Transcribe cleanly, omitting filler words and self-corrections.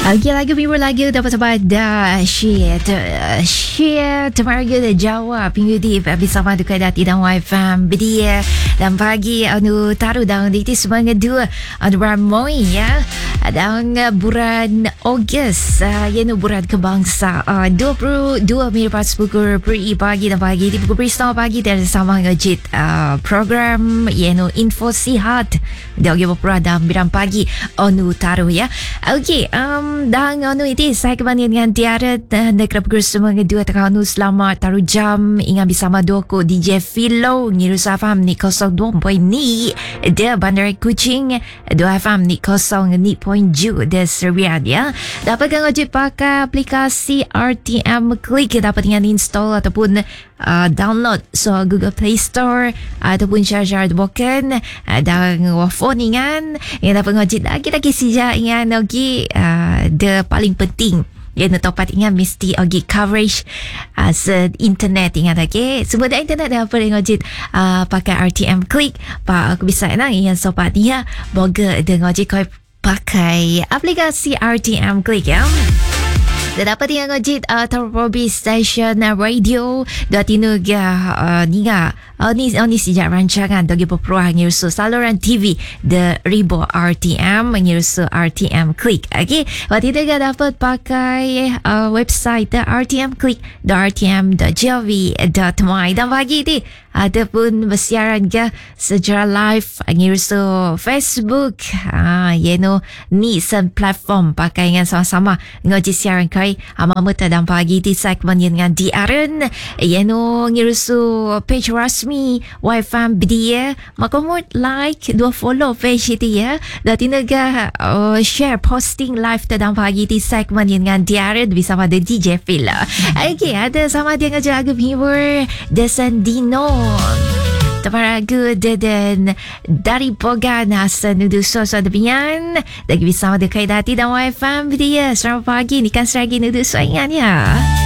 Okey, lagu minggu lagi dapat dah share temarga dah jawab minggu di bersama Dukai Dati dan YFM Bedia dan pagi anu taruh daun di semangat dua anu ramai ya dan bulan Ogos iaitu bulan kebangsaan 22 lepas pukul pagi dan pagi di pukul setengah pagi dan sama ngejit program iaitu info sihat dia berpura dalam bidang pagi anu taruh ya. Okey, dan anu itu saya kembali dengan Tiara dan kerap bersama kedua tengah anu selamat taruh jam ingat bersama doko DJ Philo Ngiru Safam ni 02.2 dia Bandar Kuching 2 FM ni 0.7 dia Serian ya. Dapat ngajib pakai aplikasi RTM Click dapat dengan install ataupun download so Google Play Store ataupun share bukan dan phone ingan yang dapat ngajib lagi sejak ingan lagi the paling penting yang tempat ingat mesti agi coverage internet ingat lagi semua dah internet dah apa ngajit pakai RTM Click pak aku bisa nang yang sobat dia boga dengan ngajit kau pakai aplikasi RTM Click ya. Dan dapat yang ngajit Terprobi Station Radio Datinu Niga Ni sejak rancangan Dagi perperuan Ngirusu saluran TV The Ribo RTM Ngirusu RTM Click. Okay, waktu itu dapat pakai website The RTM Click rtm.gov.my dan pagi ini ataupun bersiaran ke secara live Ngirusu Facebook ni sen platform pakai dengan sama-sama ngajit siaran kai amamata dan pagi di segmen dengan diaren ngirusu page rasmi YFM Bedia makamut like dua follow page itu ya dan tinaga share posting live dan pagi di segmen dengan diaren bersama the DJ Philo. Okay, ada sama dia ngajak lagu viewer Descendino Teparagu dan dari Bogan Hasan Nudu Sosa Debian lagi bersama Dekai Dati dan YFM Bedia. Selamat pagi ni kan seragi Nudu Soingan ya.